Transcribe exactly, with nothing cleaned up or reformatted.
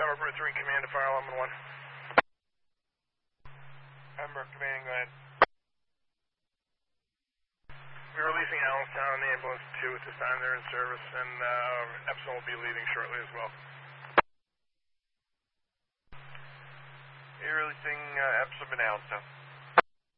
Pembroke Route three, command to fire alarm one. Pembroke command, go ahead. We're releasing Allenstown and the ambulance two at this time. They're in service, and uh, Epsom will be leaving shortly as well. You're releasing uh, Epsom and Allenstown.